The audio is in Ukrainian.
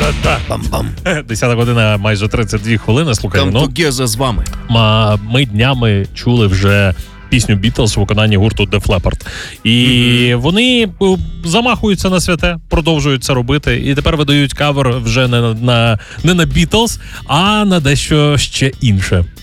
Бам-бам. 10 година, майже 32 хвилини. Слухай, Камтугеза з вами. ми днями чули вже пісню Beatles у виконанні гурту Def Leppard. І вони замахуються на святе, продовжують це робити. І тепер видають кавер вже не на Beatles, а на дещо ще інше.